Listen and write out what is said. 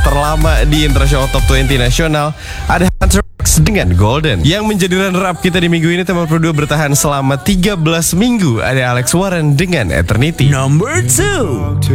terlama di International Top 20 Nasional. Ada Hunter X dengan Golden. Yang menjadi runner-up kita di minggu ini, Teman Pro 2 bertahan selama 13 minggu. Ada Alex Warren dengan Eternity. Number 2.